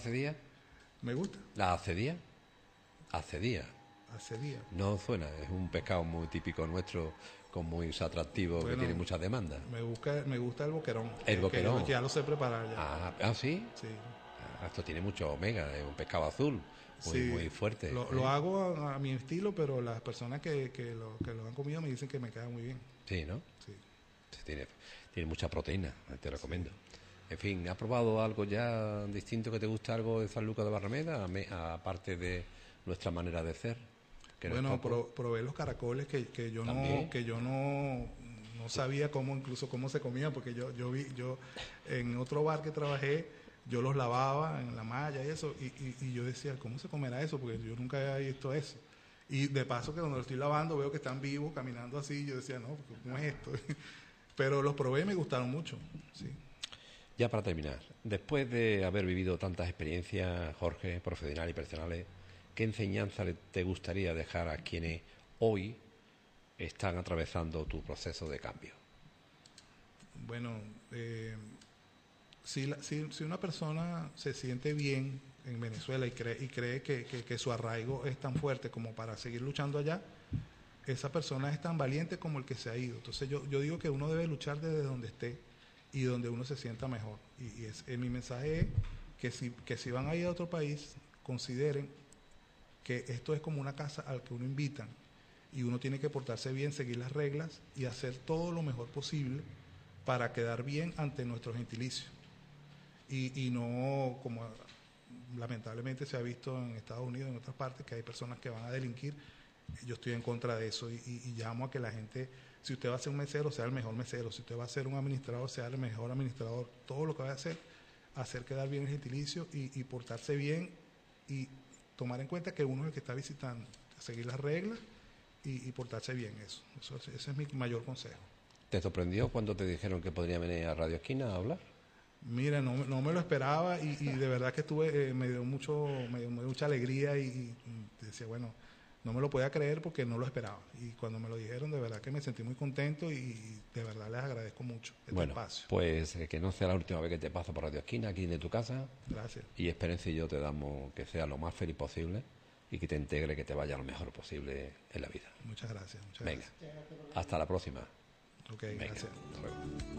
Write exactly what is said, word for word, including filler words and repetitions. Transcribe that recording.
acedía? Me gusta. ¿La acedía? Acedía. Acedía. No suena, es un pescado muy típico nuestro, con muy atractivo, bueno, que tiene mucha demanda. Me gusta, me gusta el boquerón. El boquerón. Que ya lo sé preparar ya. Ah, ¿ah sí? Sí. Ah, esto tiene mucho omega, es un pescado azul, muy, sí, muy fuerte. Lo, ¿eh? lo hago a, a mi estilo, pero las personas que, que, lo, que lo han comido me dicen que me queda muy bien. Sí, ¿no? Sí. Sí, tiene, tiene mucha proteína, te recomiendo. Sí. En fin, ¿has probado algo ya distinto que te gusta, algo de San Lucas de Barrameda, aparte de nuestra manera de ser? Bueno, pro, probé los caracoles que, que yo ¿También? no que yo no, no sabía cómo, incluso cómo se comían, porque yo yo vi yo en otro bar que trabajé, yo los lavaba en la malla y eso, y, y, y yo decía, ¿cómo se comerá eso? Porque yo nunca había visto eso. Y de paso que cuando lo estoy lavando veo que están vivos, caminando así, yo decía, no, ¿cómo es esto? Pero los probé y me gustaron mucho, sí. Ya para terminar, después de haber vivido tantas experiencias, Jorge, profesionales y personales, ¿qué enseñanza te gustaría dejar a quienes hoy están atravesando tu proceso de cambio? Bueno, eh, si, la, si, si una persona se siente bien en Venezuela y cree, y cree que, que, que su arraigo es tan fuerte como para seguir luchando allá, esa persona es tan valiente como el que se ha ido. Entonces yo, yo digo que uno debe luchar desde donde esté y donde uno se sienta mejor. Y, y es, eh, mi mensaje es que si, que si van a ir a otro país, consideren que esto es como una casa al que uno invitan y uno tiene que portarse bien, seguir las reglas y hacer todo lo mejor posible para quedar bien ante nuestro gentilicio. Y, y no como lamentablemente se ha visto en Estados Unidos, en otras partes, que hay personas que van a delinquir. Yo estoy en contra de eso y, y, y llamo a que la gente, si usted va a ser un mesero, sea el mejor mesero, si usted va a ser un administrador, sea el mejor administrador, todo lo que va a hacer, hacer quedar bien el gentilicio y, y portarse bien y tomar en cuenta que uno es el que está visitando, seguir las reglas y, y portarse bien, eso. eso. Ese es mi mayor consejo. ¿Te sorprendió cuando te dijeron que podría venir a Radio Esquina a hablar? Mira, no, no me lo esperaba y, y de verdad que estuve, eh, me dio mucho, me dio mucha alegría y, y decía, bueno, no me lo podía creer porque no lo esperaba. Y cuando me lo dijeron, de verdad que me sentí muy contento y de verdad les agradezco mucho este bueno, espacio. Pues eh, que no sea la última vez que te paso por Radio Esquina, aquí de tu casa. Gracias. Y Esperanza y yo te damos que sea lo más feliz posible y que te integre, que te vaya lo mejor posible en la vida. Muchas gracias. Muchas Venga, gracias. hasta la próxima. Ok, Venga, gracias. hasta luego.